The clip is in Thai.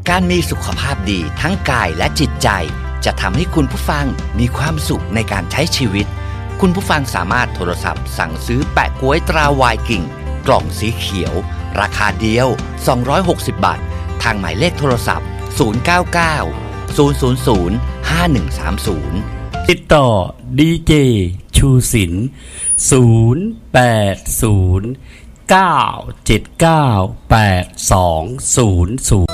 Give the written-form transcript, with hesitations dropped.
การมีสุขภาพดีทั้งกายและจิตใจจะทำให้คุณผู้ฟังมีความสุขในการใช้ชีวิตคุณผู้ฟังสามารถโทรศัพท์สั่งซื้อแปะก๊วยตราวายกิ่งกล่องสีเขียวราคาเดียว260 บาททางหมายเลขโทรศัพท์099 000 5130 ติดต่อดีเจชูศิลป์080 979 8200